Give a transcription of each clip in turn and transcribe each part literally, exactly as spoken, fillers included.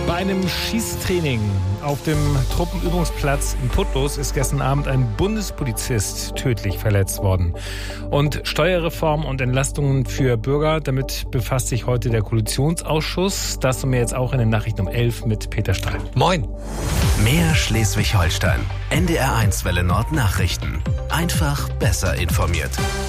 Bei einem Schießtraining auf dem Truppenübungsplatz in Putlos ist gestern Abend ein Bundespolizist tödlich verletzt worden. Und Steuerreform und Entlastungen für Bürger, damit befasst sich heute der Koalitionsausschuss. Das und mehr jetzt auch in den Nachrichten um elf mit Peter Stahl. Moin! Mehr Schleswig-Holstein. N D R eins Welle Nord Nachrichten. Einfach besser informiert.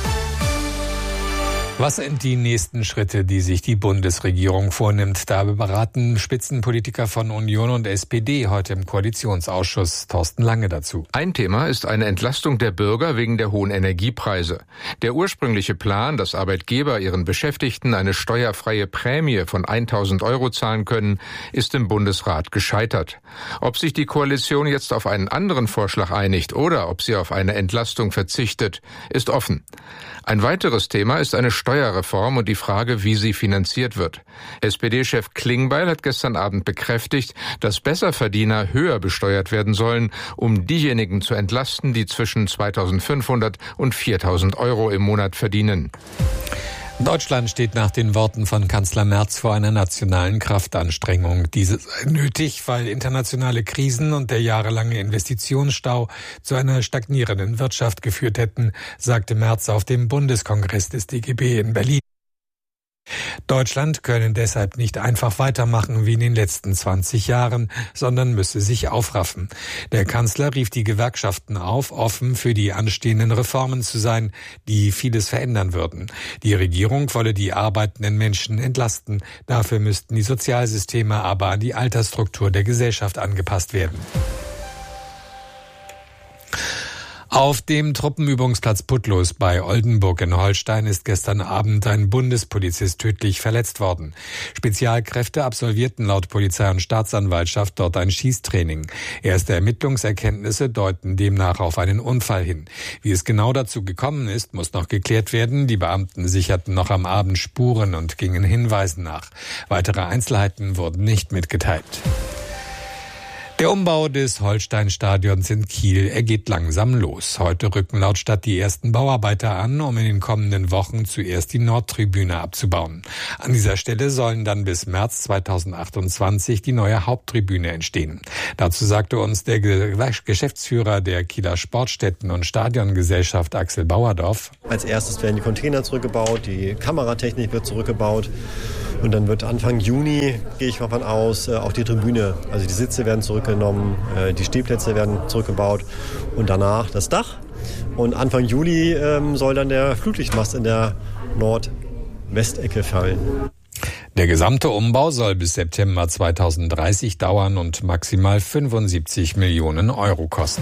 Was sind die nächsten Schritte, die sich die Bundesregierung vornimmt? Da beraten Spitzenpolitiker von Union und S P D heute im Koalitionsausschuss. Thorsten Lange dazu. Ein Thema ist eine Entlastung der Bürger wegen der hohen Energiepreise. Der ursprüngliche Plan, dass Arbeitgeber ihren Beschäftigten eine steuerfreie Prämie von tausend Euro zahlen können, ist im Bundesrat gescheitert. Ob sich die Koalition jetzt auf einen anderen Vorschlag einigt oder ob sie auf eine Entlastung verzichtet, ist offen. Ein weiteres Thema ist eine Steuerreform und die Frage, wie sie finanziert wird. S P D-Chef Klingbeil hat gestern Abend bekräftigt, dass Besserverdiener höher besteuert werden sollen, um diejenigen zu entlasten, die zwischen zweitausendfünfhundert und viertausend Euro im Monat verdienen. Deutschland steht nach den Worten von Kanzler Merz vor einer nationalen Kraftanstrengung. Diese sei nötig, weil internationale Krisen und der jahrelange Investitionsstau zu einer stagnierenden Wirtschaft geführt hätten, sagte Merz auf dem Bundeskongress des D G B in Berlin. Deutschland könne deshalb nicht einfach weitermachen wie in den letzten zwanzig Jahren, sondern müsse sich aufraffen. Der Kanzler rief die Gewerkschaften auf, offen für die anstehenden Reformen zu sein, die vieles verändern würden. Die Regierung wolle die arbeitenden Menschen entlasten. Dafür müssten die Sozialsysteme aber an die Altersstruktur der Gesellschaft angepasst werden. Auf dem Truppenübungsplatz Putlos bei Oldenburg in Holstein ist gestern Abend ein Bundespolizist tödlich verletzt worden. Spezialkräfte absolvierten laut Polizei und Staatsanwaltschaft dort ein Schießtraining. Erste Ermittlungserkenntnisse deuten demnach auf einen Unfall hin. Wie es genau dazu gekommen ist, muss noch geklärt werden. Die Beamten sicherten noch am Abend Spuren und gingen Hinweisen nach. Weitere Einzelheiten wurden nicht mitgeteilt. Der Umbau des Holstein-Stadions in Kiel, er geht langsam los. Heute rücken laut Stadt die ersten Bauarbeiter an, um in den kommenden Wochen zuerst die Nordtribüne abzubauen. An dieser Stelle sollen dann bis März zweitausendachtundzwanzig die neue Haupttribüne entstehen. Dazu sagte uns der Geschäftsführer der Kieler Sportstätten- und Stadiongesellschaft Axel Bauerdorf: Als erstes werden die Container zurückgebaut, die Kameratechnik wird zurückgebaut. Und dann wird Anfang Juni, gehe ich mal von aus, auch die Tribüne, also die Sitze werden zurückgenommen, die Stehplätze werden zurückgebaut und danach das Dach. Und Anfang Juli ähm, soll dann der Flutlichtmast in der Nordwestecke fallen. Der gesamte Umbau soll bis September zweitausenddreißig dauern und maximal fünfundsiebzig Millionen Euro kosten.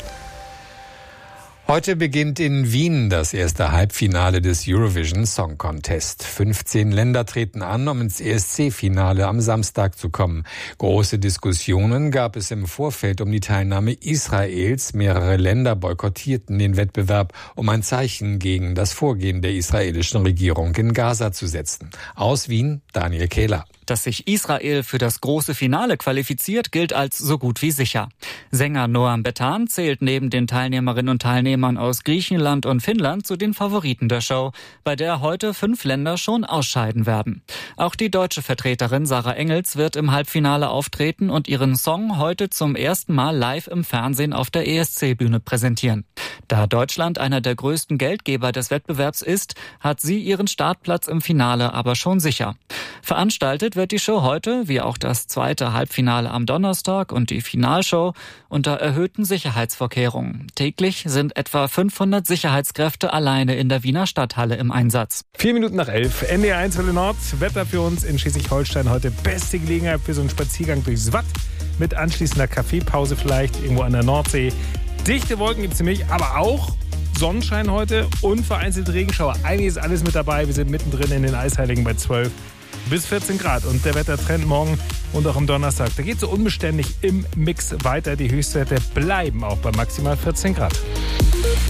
Heute beginnt in Wien das erste Halbfinale des Eurovision Song Contest. fünfzehn Länder treten an, um ins E S C-Finale am Samstag zu kommen. Große Diskussionen gab es im Vorfeld um die Teilnahme Israels. Mehrere Länder boykottierten den Wettbewerb, um ein Zeichen gegen das Vorgehen der israelischen Regierung in Gaza zu setzen. Aus Wien, Daniel Kehler. Dass sich Israel für das große Finale qualifiziert, gilt als so gut wie sicher. Sänger Noam Betan zählt neben den Teilnehmerinnen und Teilnehmern aus Griechenland und Finnland zu den Favoriten der Show, bei der heute fünf Länder schon ausscheiden werden. Auch die deutsche Vertreterin Sarah Engels wird im Halbfinale auftreten und ihren Song heute zum ersten Mal live im Fernsehen auf der E S C-Bühne präsentieren. Da Deutschland einer der größten Geldgeber des Wettbewerbs ist, hat sie ihren Startplatz im Finale aber schon sicher. Veranstaltet wird die Show heute, wie auch das zweite Halbfinale am Donnerstag und die Finalshow, unter erhöhten Sicherheitsvorkehrungen. Täglich sind etwa fünfhundert Sicherheitskräfte alleine in der Wiener Stadthalle im Einsatz. Vier Minuten nach elf, N D R eins Welle Nord, Wetter für uns in Schleswig-Holstein heute. Beste Gelegenheit für so einen Spaziergang durchs Watt mit anschließender Kaffeepause vielleicht irgendwo an der Nordsee. Dichte Wolken gibt es nämlich, aber auch Sonnenschein heute und vereinzelte Regenschauer. Einiges alles mit dabei. Wir sind mittendrin in den Eisheiligen bei zwölf bis vierzehn Grad. Und der Wettertrend morgen und auch am Donnerstag, da geht so unbeständig im Mix weiter. Die Höchstwerte bleiben auch bei maximal vierzehn Grad.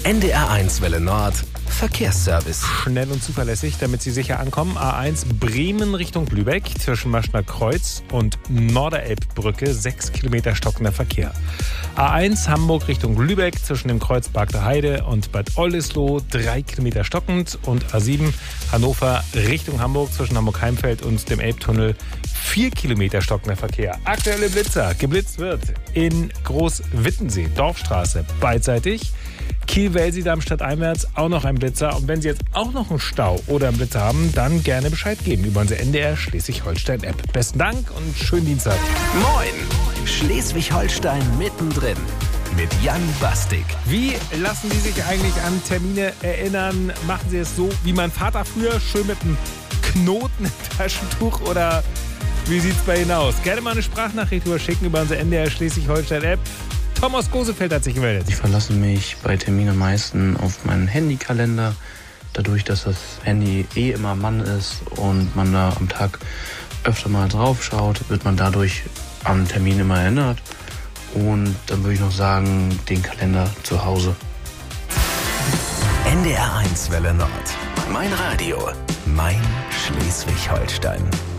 N D R eins Welle Nord Verkehrsservice. Schnell und zuverlässig, damit Sie sicher ankommen. A eins Bremen Richtung Lübeck zwischen Maschner Kreuz und Norderelbbrücke sechs Kilometer stockender Verkehr. A eins Hamburg Richtung Lübeck zwischen dem Kreuz Bargter Heide und Bad Oldesloe drei Kilometer stockend. Und A sieben Hannover Richtung Hamburg zwischen Hamburg-Heimfeld und dem Elbtunnel vier Kilometer stockender Verkehr. Aktuelle Blitzer. Geblitzt wird in Großwittensee, Dorfstraße, beidseitig. Kiel-Welsiedam stadteinwärts auch noch ein Blitzer. Und wenn Sie jetzt auch noch einen Stau oder einen Blitzer haben, dann gerne Bescheid geben über unsere N D R Schleswig-Holstein-App. Besten Dank und schönen Dienstag. Moin! Schleswig-Holstein mittendrin mit Jan Bastik. Wie lassen Sie sich eigentlich an Termine erinnern? Machen Sie es so wie mein Vater früher, schön mit einem Knoten im Taschentuch, oder wie sieht es bei Ihnen aus? Gerne mal eine Sprachnachricht überschicken über unsere N D R Schleswig-Holstein-App. Thomas Gosefeld hat sich gemeldet. Ich verlasse mich bei Terminen am meisten auf meinen Handykalender. Dadurch, dass das Handy eh immer Mann ist und man da am Tag öfter mal drauf schaut, wird man dadurch an Termine immer erinnert. Und dann würde ich noch sagen, den Kalender zu Hause. N D R eins Welle Nord. Mein Radio. Mein Schleswig-Holstein.